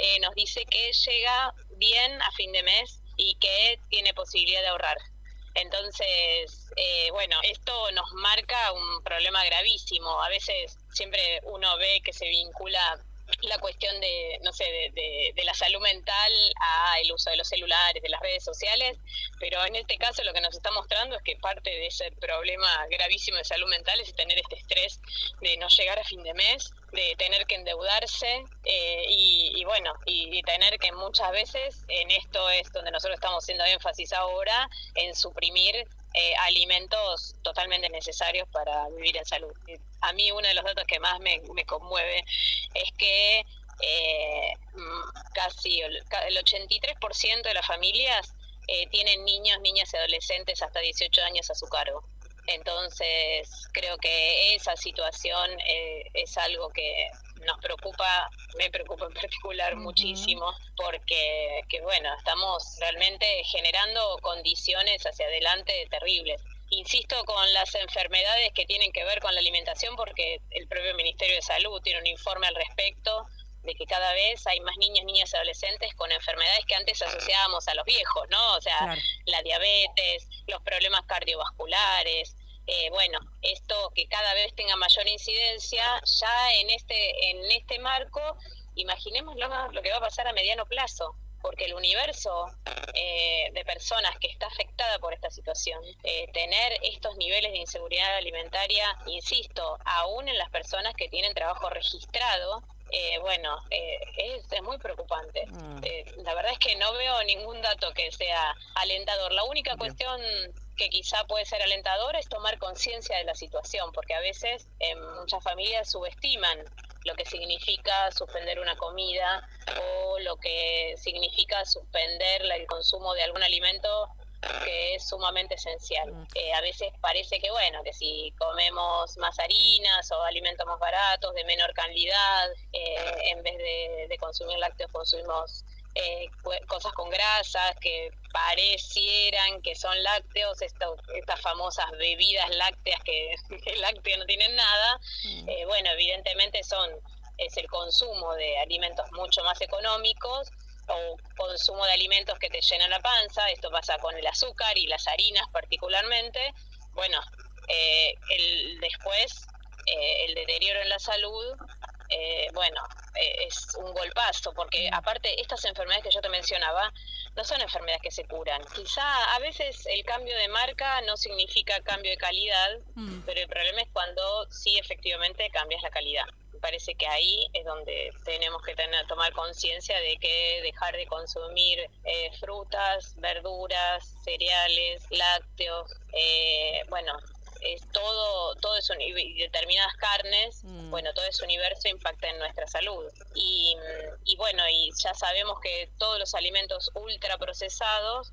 nos dice que llega bien a fin de mes y que tiene posibilidad de ahorrar. Entonces, bueno, esto nos marca un problema gravísimo. A veces siempre uno ve que se vincula la cuestión de, no sé, de la salud mental a el uso de los celulares, de las redes sociales, pero en este caso lo que nos está mostrando es que parte de ese problema gravísimo de salud mental es tener este estrés de no llegar a fin de mes, de tener que endeudarse y bueno, y tener que muchas veces, en esto es donde nosotros estamos haciendo énfasis ahora, en suprimir alimentos totalmente necesarios para vivir en salud. A mí uno de los datos que más me conmueve es que casi el 83% de las familias tienen niños, niñas y adolescentes hasta 18 años a su cargo. Entonces, creo que esa situación es algo que nos preocupa, me preocupa en particular muchísimo, porque bueno, estamos realmente generando condiciones hacia adelante terribles. Insisto con las enfermedades que tienen que ver con la alimentación, porque el propio Ministerio de Salud tiene un informe al respecto de que cada vez hay más niños, niñas y adolescentes con enfermedades que antes asociábamos a los viejos, ¿no? O sea, claro, la diabetes, los problemas cardiovasculares, bueno, esto que cada vez tenga mayor incidencia, ya en este marco, imaginemos lo que va a pasar a mediano plazo, porque el universo de personas que está afectada por esta situación, tener estos niveles de inseguridad alimentaria, insisto, aún en las personas que tienen trabajo registrado, bueno, es muy preocupante. La verdad es que no veo ningún dato que sea alentador. La única cuestión que quizá puede ser alentadora es tomar conciencia de la situación, porque a veces muchas familias subestiman lo que significa suspender una comida o lo que significa suspender el consumo de algún alimento que es sumamente esencial. A veces parece que bueno, que si comemos más harinas o alimentos más baratos, de menor calidad, en vez de consumir lácteos consumimos cosas con grasas que parecieran que son lácteos, estas famosas bebidas lácteas que el lácteo no tienen nada, bueno, evidentemente es el consumo de alimentos mucho más económicos o consumo de alimentos que te llenan la panza. Esto pasa con el azúcar y las harinas particularmente. Bueno, después el deterioro en la salud, bueno, es un golpazo, porque aparte estas enfermedades que yo te mencionaba no son enfermedades que se curan. Quizá a veces el cambio de marca no significa cambio de calidad, pero el problema es cuando sí efectivamente cambias la calidad. Parece que ahí es donde tenemos que tomar conciencia de que dejar de consumir frutas, verduras, cereales, lácteos, bueno, es todo eso, y determinadas carnes, bueno, todo ese universo impacta en nuestra salud. Y bueno, y ya sabemos que todos los alimentos ultraprocesados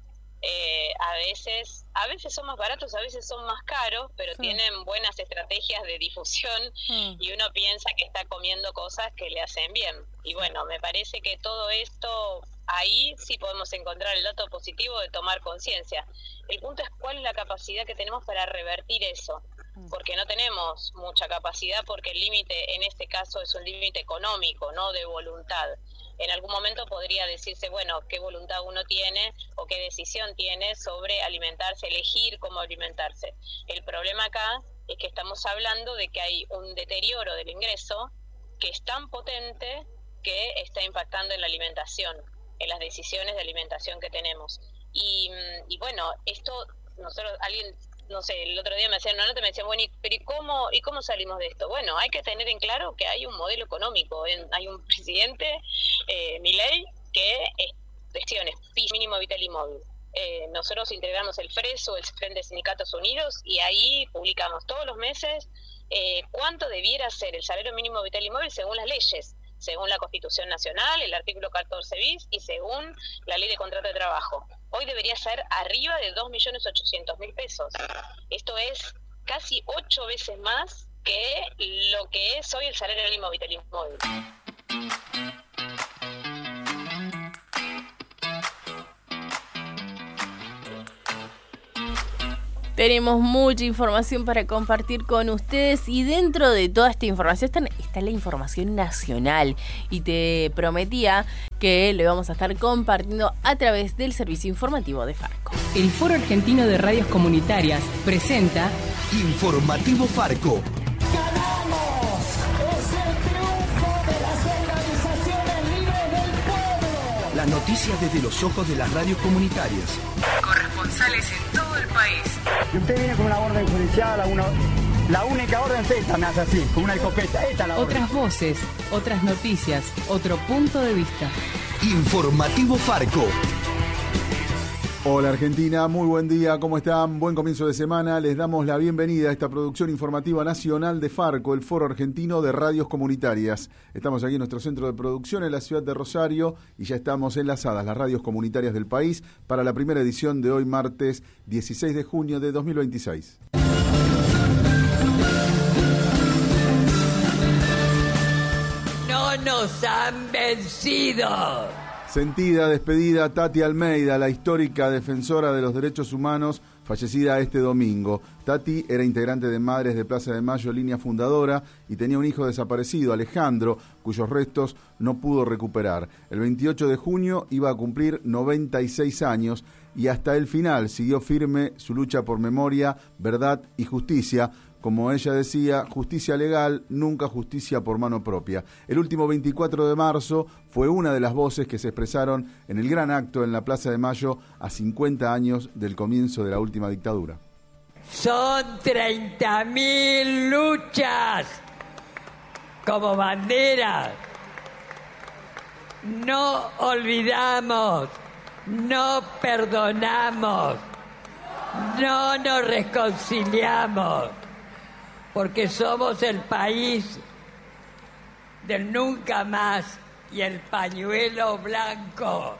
a veces son más baratos, a veces son más caros, pero tienen buenas estrategias de difusión y uno piensa que está comiendo cosas que le hacen bien. Y bueno, me parece que todo esto, ahí sí podemos encontrar el dato positivo de tomar conciencia. El punto es cuál es la capacidad que tenemos para revertir eso, porque no tenemos mucha capacidad, porque el límite en este caso es un límite económico, no de voluntad. En algún momento podría decirse, bueno, qué voluntad uno tiene o qué decisión tiene sobre alimentarse, elegir cómo alimentarse. El problema acá es que estamos hablando de que hay un deterioro del ingreso que es tan potente que está impactando en la alimentación, en las decisiones de alimentación que tenemos. Y bueno, esto, nosotros, alguien, no sé, el otro día me hacían una nota y me decían, bueno, pero ¿y cómo salimos de esto? Bueno, hay que tener en claro que hay un modelo económico, hay un presidente, Milei, que cuestiones, piso mínimo vital y móvil. Nosotros integramos el FRESO, el Frente de Sindicatos Unidos, y ahí publicamos todos los meses cuánto debiera ser el salario mínimo vital y móvil según las leyes, según la Constitución Nacional, el artículo 14 bis, y según la Ley de Contrato de Trabajo. Hoy debería ser arriba de 2.800.000 pesos. Esto es casi 8 veces más que lo que es hoy el salario mínimo vital y móvil. Tenemos mucha información para compartir con ustedes y dentro de toda esta información está la información nacional y te prometía que lo vamos a estar compartiendo a través del servicio informativo de Farco. El Foro Argentino de Radios Comunitarias presenta Informativo Farco. ¡Ganamos! ¡Es el triunfo de las organizaciones libres del pueblo! Las noticias desde los ojos de las radios comunitarias. Corresponsales en todo el país. Y usted viene con una orden judicial, la única orden es esta, me hace así, con una escopeta, esta es la orden. Otras voces, otras noticias, otro punto de vista. Informativo Farco. Hola Argentina, muy buen día, ¿cómo están? Buen comienzo de semana, les damos la bienvenida a esta producción informativa nacional de Farco, el Foro Argentino de Radios Comunitarias. Estamos aquí en nuestro centro de producción en la ciudad de Rosario y ya estamos enlazadas las radios comunitarias del país para la primera edición de hoy martes 16 de junio de 2026. ¡No nos han vencido! Sentida despedida Tati Almeida, la histórica defensora de los derechos humanos, fallecida este domingo. Tati era integrante de Madres de Plaza de Mayo, línea fundadora, y tenía un hijo desaparecido, Alejandro, cuyos restos no pudo recuperar. El 28 de junio iba a cumplir 96 años y hasta el final siguió firme su lucha por memoria, verdad y justicia. Como ella decía, justicia legal, nunca justicia por mano propia. El último 24 de marzo fue una de las voces que se expresaron en el gran acto en la Plaza de Mayo a 50 años del comienzo de la última dictadura. Son 30.000 luchas como bandera. No olvidamos, no perdonamos, no nos reconciliamos. Porque somos el país del nunca más y el pañuelo blanco.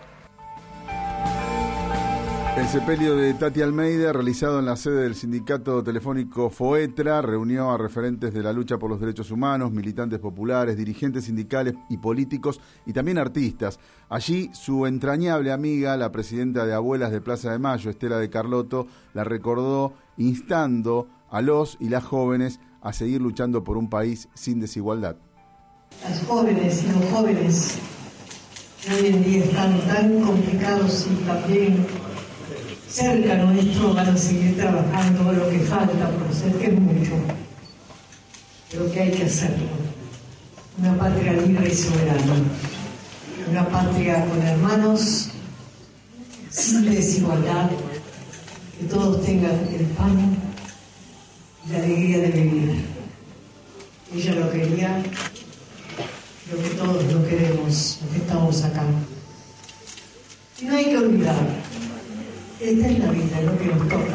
El sepelio de Tati Almeida, realizado en la sede del sindicato telefónico FOETRA, reunió a referentes de la lucha por los derechos humanos, militantes populares, dirigentes sindicales y políticos y también artistas. Allí su entrañable amiga, la presidenta de Abuelas de Plaza de Mayo, Estela de Carlotto, la recordó instando a los y las jóvenes a seguir luchando por un país sin desigualdad. Las jóvenes y los jóvenes que hoy en día están tan complicados y también cerca nuestro van a seguir trabajando lo que falta por hacer, que es mucho, pero que hay que hacerlo. Una patria libre y soberana, una patria con hermanos, sin desigualdad, que todos tengan el pan y la alegría de vivir. Ella lo quería, lo que todos lo queremos, los que estamos acá. Y no hay que olvidar, esta es la vida, lo que nos toca.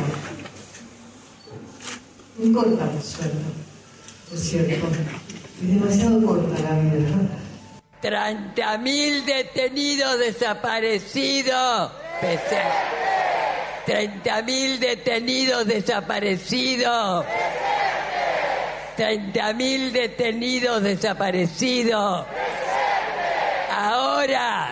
Muy corta, por suerte, es cierto, es demasiado corta la vida. 30.000 detenidos desaparecidos. 30.000 detenidos desaparecidos. 30.000 detenidos desaparecidos. Ahora.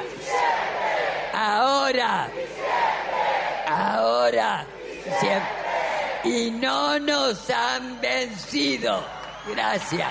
Siempre. Y no nos han vencido. Gracias.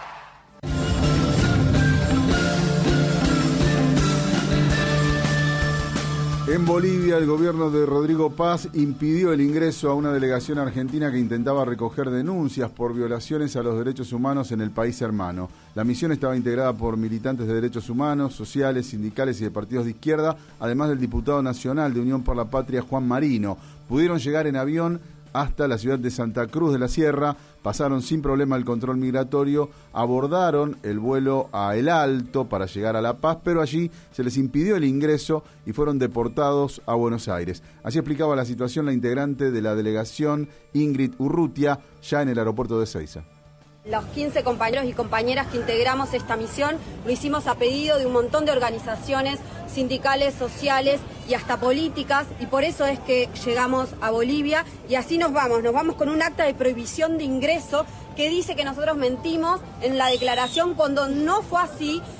En Bolivia, el gobierno de Rodrigo Paz impidió el ingreso a una delegación argentina que intentaba recoger denuncias por violaciones a los derechos humanos en el país hermano. La misión estaba integrada por militantes de derechos humanos, sociales, sindicales y de partidos de izquierda, además del diputado nacional de Unión por la Patria, Juan Marino. Pudieron llegar en avión hasta la ciudad de Santa Cruz de la Sierra, pasaron sin problema el control migratorio, abordaron el vuelo a El Alto para llegar a La Paz, pero allí se les impidió el ingreso y fueron deportados a Buenos Aires. Así explicaba la situación la integrante de la delegación, Ingrid Urrutia, ya en el aeropuerto de Ezeiza. Los 15 compañeros y compañeras que integramos esta misión lo hicimos a pedido de un montón de organizaciones sindicales, sociales y hasta políticas, y por eso es que llegamos a Bolivia y así nos vamos con un acta de prohibición de ingreso que dice que nosotros mentimos en la declaración cuando no fue así,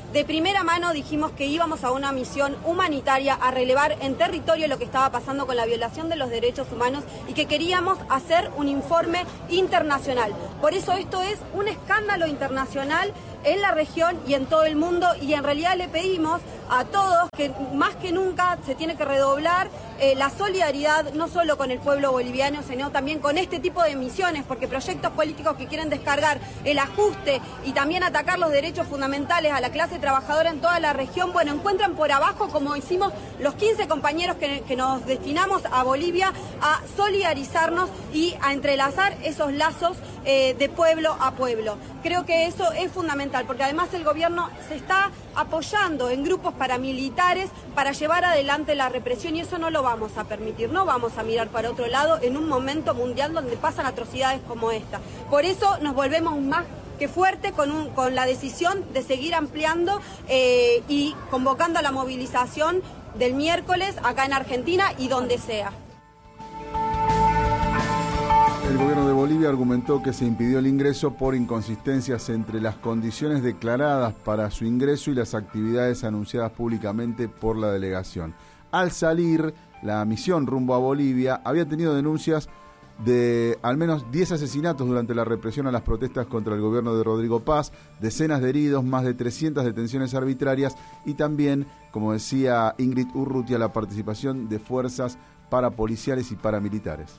de primera mano dijimos que íbamos a una misión humanitaria a relevar en territorio lo que estaba pasando con la violación de los derechos humanos y que queríamos hacer un informe internacional. Por eso esto es un escándalo internacional en la región y en todo el mundo, y en realidad le pedimos a todos que más que nunca se tiene que redoblar la solidaridad, no solo con el pueblo boliviano, sino también con este tipo de misiones, porque proyectos políticos que quieren descargar el ajuste y también atacar los derechos fundamentales a la clase trabajadora en toda la región, bueno, encuentran por abajo, como hicimos los 15 compañeros que nos destinamos a Bolivia, a solidarizarnos y a entrelazar esos lazos de pueblo a pueblo. Creo que eso es fundamental, porque además el gobierno se está apoyando en grupos paramilitares para llevar adelante la represión, y eso no lo vamos a permitir, no vamos a mirar para otro lado en un momento mundial donde pasan atrocidades como esta. Por eso nos volvemos más que fuerte con la decisión de seguir ampliando y convocando a la movilización del miércoles acá en Argentina y donde sea. El gobierno de Bolivia argumentó que se impidió el ingreso por inconsistencias entre las condiciones declaradas para su ingreso y las actividades anunciadas públicamente por la delegación. Al salir, la misión rumbo a Bolivia había tenido denuncias de al menos 10 asesinatos durante la represión a las protestas contra el gobierno de Rodrigo Paz, decenas de heridos, más de 300 detenciones arbitrarias y también, como decía Ingrid Urrutia, la participación de fuerzas parapoliciales y paramilitares.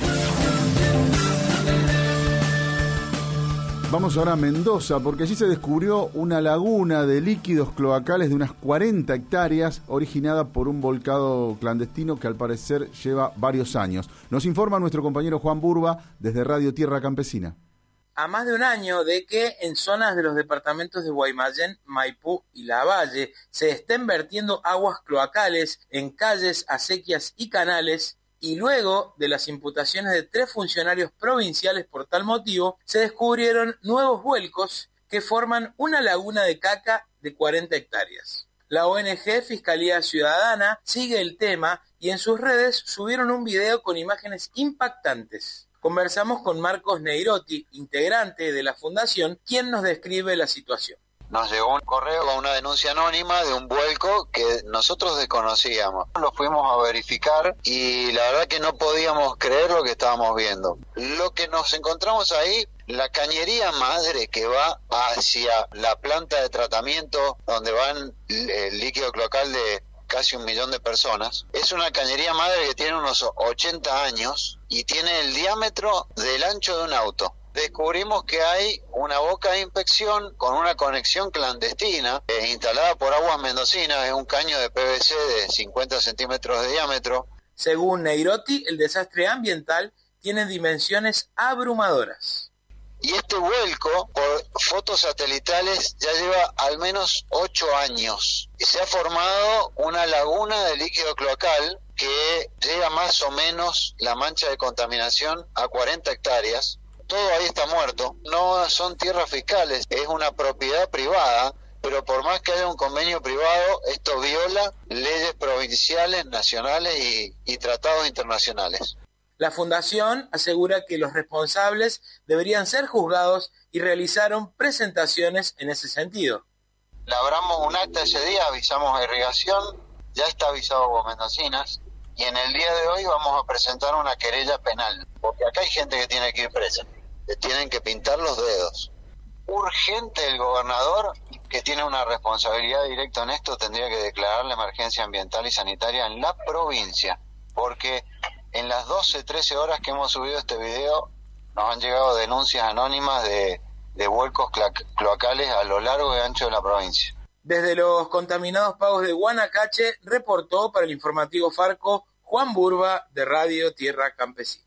Vamos ahora a Mendoza, porque allí se descubrió una laguna de líquidos cloacales de unas 40 hectáreas originada por un volcado clandestino que al parecer lleva varios años. Nos informa nuestro compañero Juan Burba desde Radio Tierra Campesina. A más de un año de que en zonas de los departamentos de Guaymallén, Maipú y Lavalle se estén vertiendo aguas cloacales en calles, acequias y canales, y luego de las imputaciones de 3 funcionarios provinciales por tal motivo, se descubrieron nuevos vuelcos que forman una laguna de caca de 40 hectáreas. La ONG Fiscalía Ciudadana sigue el tema y en sus redes subieron un video con imágenes impactantes. Conversamos con Marcos Neirotti, integrante de la fundación, quien nos describe la situación. Nos llegó un correo con una denuncia anónima de un vuelco que nosotros desconocíamos. Lo fuimos a verificar y la verdad que no podíamos creer lo que estábamos viendo. Lo que nos encontramos ahí, la cañería madre que va hacia la planta de tratamiento donde van el líquido cloacal de casi 1 millón de personas, es una cañería madre que tiene unos 80 años y tiene el diámetro del ancho de un auto. Descubrimos que hay una boca de inspección con una conexión clandestina instalada por Aguas Mendocinas, es un caño de PVC de 50 centímetros de diámetro. Según Neirotti, el desastre ambiental tiene dimensiones abrumadoras. Y este vuelco, por fotos satelitales, ya lleva al menos 8 años. Y se ha formado una laguna de líquido cloacal que llega más o menos la mancha de contaminación a 40 hectáreas. Todo ahí está muerto, no son tierras fiscales, es una propiedad privada, pero por más que haya un convenio privado, esto viola leyes provinciales, nacionales y tratados internacionales. La Fundación asegura que los responsables deberían ser juzgados y realizaron presentaciones en ese sentido. Labramos un acta ese día, avisamos a Irrigación, ya está avisado Aguas Mendocinas, y en el día de hoy vamos a presentar una querella penal, porque acá hay gente que tiene que ir presa. Le tienen que pintar los dedos. Urgente el gobernador, que tiene una responsabilidad directa en esto, tendría que declarar la emergencia ambiental y sanitaria en la provincia, porque en las 12-13 horas que hemos subido este video nos han llegado denuncias anónimas de vuelcos cloacales a lo largo y ancho de la provincia. Desde los contaminados pagos de Guanacache, reportó para el informativo Farco Juan Burba de Radio Tierra Campesina.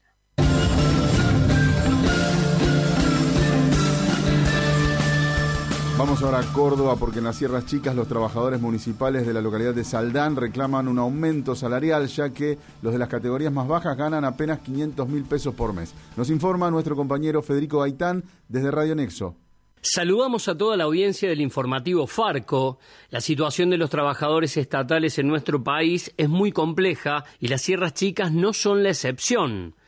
Vamos ahora a Córdoba, porque en las Sierras Chicas los trabajadores municipales de la localidad de Saldán reclaman un aumento salarial, ya que los de las categorías más bajas ganan apenas 500.000 pesos por mes. Nos informa nuestro compañero Federico Gaitán desde Radio Nexo. Saludamos a toda la audiencia del informativo Farco. La situación de los trabajadores estatales en nuestro país es muy compleja y las Sierras Chicas no son la excepción.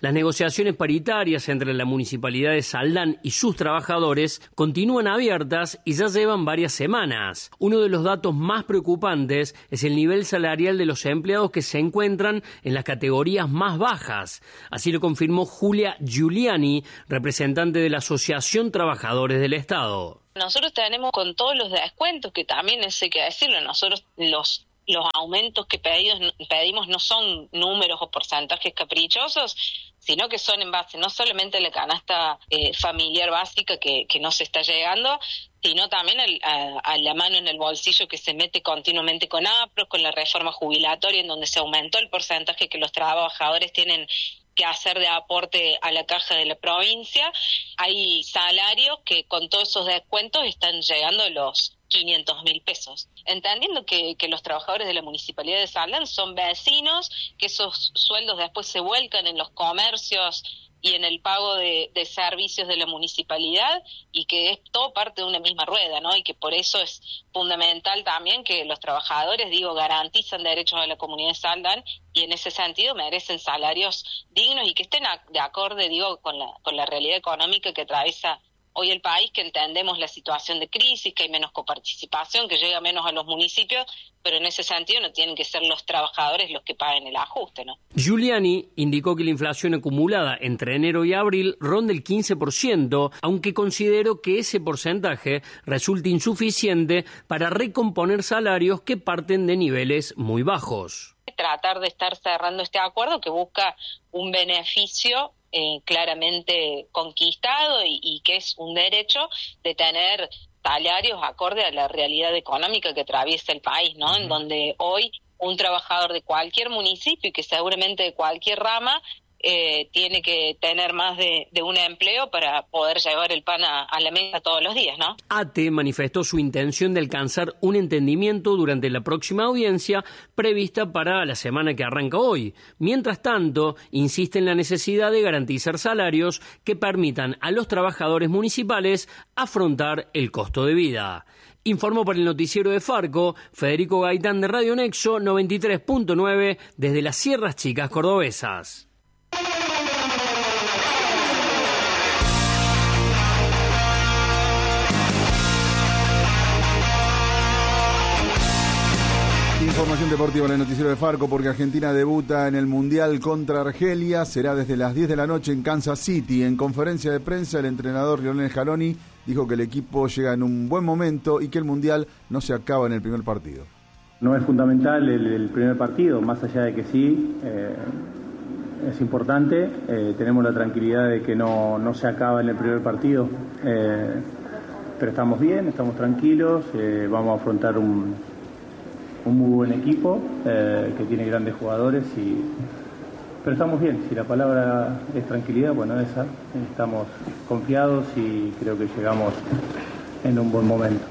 Las negociaciones paritarias entre la Municipalidad de Saldán y sus trabajadores continúan abiertas y ya llevan varias semanas. Uno de los datos más preocupantes es el nivel salarial de los empleados que se encuentran en las categorías más bajas. Así lo confirmó Julia Giuliani, representante de la Asociación Trabajadores del Estado. Nosotros tenemos con todos los descuentos, que también hay que decirlo, nosotros los aumentos que pedimos no son números o porcentajes caprichosos, sino que son en base no solamente a la canasta familiar básica que no se está llegando, sino también a la mano en el bolsillo que se mete continuamente con APRO, con la reforma jubilatoria, en donde se aumentó el porcentaje que los trabajadores tienen que hacer de aporte a la caja de la provincia. Hay salarios que con todos esos descuentos están llegando a los 500.000 pesos. Entendiendo que los trabajadores de la Municipalidad de Saldán son vecinos, que esos sueldos después se vuelcan en los comercios y en el pago de servicios de la municipalidad, y que es todo parte de una misma rueda, ¿no? Y que por eso es fundamental también que los trabajadores, garantizan derechos a la comunidad de Saldán, y en ese sentido merecen salarios dignos y que estén de acorde, con la realidad económica que atraviesa hoy el país, que entendemos la situación de crisis, que hay menos coparticipación, que llega menos a los municipios, pero en ese sentido no tienen que ser los trabajadores los que paguen el ajuste, ¿no? Giuliani indicó que la inflación acumulada entre enero y abril ronda el 15%, aunque consideró que ese porcentaje resulta insuficiente para recomponer salarios que parten de niveles muy bajos. Tratar de estar cerrando este acuerdo que busca un beneficio claramente conquistado y que es un derecho de tener salarios acorde a la realidad económica que atraviesa el país, ¿no? En donde hoy un trabajador de cualquier municipio y que seguramente de cualquier rama tiene que tener más de un empleo para poder llevar el pan a la mesa todos los días, ¿no? ATE manifestó su intención de alcanzar un entendimiento durante la próxima audiencia prevista para la semana que arranca hoy. Mientras tanto, insiste en la necesidad de garantizar salarios que permitan a los trabajadores municipales afrontar el costo de vida. Informó para el noticiero de Farco, Federico Gaitán de Radio Nexo 93.9 desde las Sierras Chicas Cordobesas. Información deportiva en el noticiero de Farco, porque Argentina debuta en el Mundial contra Argelia. Será desde las 10 de la noche en Kansas City. En conferencia de prensa, el entrenador Lionel Scaloni dijo que el equipo llega en un buen momento y que el Mundial no se acaba en el primer partido. No es fundamental el primer partido, más allá de que sí, es importante. Tenemos la tranquilidad de que no se acaba en el primer partido, pero estamos bien, estamos tranquilos, vamos a afrontar un muy buen equipo que tiene grandes jugadores, pero estamos bien. Si la palabra es tranquilidad, bueno, esa, estamos confiados y creo que llegamos en un buen momento.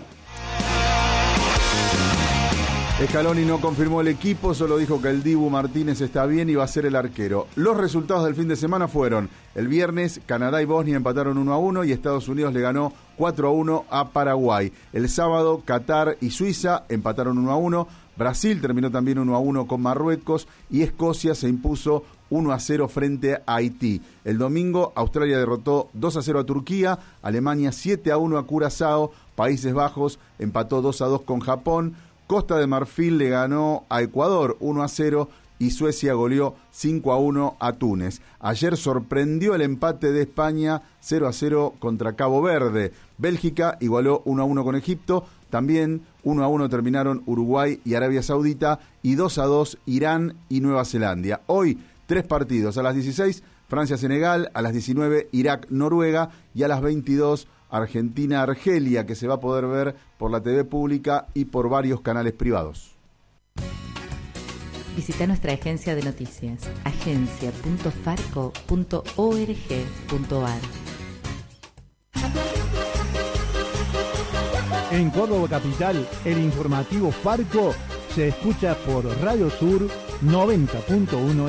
Scaloni no confirmó el equipo, solo dijo que el Dibu Martínez está bien y va a ser el arquero. Los resultados del fin de semana fueron: el viernes Canadá y Bosnia empataron 1-1 y Estados Unidos le ganó 4-1 a Paraguay. El sábado Qatar y Suiza empataron 1-1, Brasil terminó también 1-1 con Marruecos y Escocia se impuso 1-0 frente a Haití. El domingo Australia derrotó 2-0 a Turquía, Alemania 7-1 a Curazao, Países Bajos empató 2-2 con Japón, Costa de Marfil le ganó a Ecuador 1-0 y Suecia goleó 5-1 a Túnez. Ayer sorprendió el empate de España 0-0 contra Cabo Verde. Bélgica igualó 1-1 con Egipto. También 1-1 terminaron Uruguay y Arabia Saudita y 2-2 Irán y Nueva Zelanda. Hoy 3 partidos: a las 16 Francia-Senegal, a las 19 Irak-Noruega y a las 22 Argentina-Argelia, que se va a poder ver por la TV pública y por varios canales privados. Visita nuestra agencia de noticias, agencia.farco.org.ar. En Córdoba Capital, el informativo Farco se escucha por Radio Sur 90.1